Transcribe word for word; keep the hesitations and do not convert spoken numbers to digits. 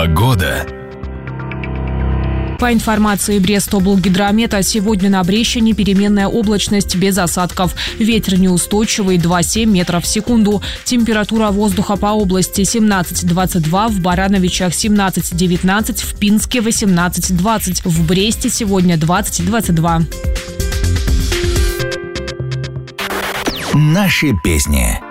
Погода. По информации Брестоблгидромета, сегодня на Брещине переменная облачность без осадков. Ветер неустойчивый два целых семь метров в секунду. Температура воздуха по области семнадцать двадцать два, в Барановичах семнадцать девятнадцать, в Пинске восемнадцать двадцать, в Бресте сегодня двадцать двадцать два. Наши песни.